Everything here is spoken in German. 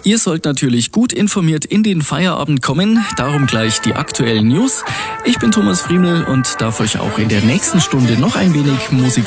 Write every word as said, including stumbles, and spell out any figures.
Ihr sollt natürlich gut informiert in den Feierabend kommen, darum gleich die aktuellen News. Ich bin Thomas Friemel und darf euch auch in der nächsten Stunde noch ein wenig Musik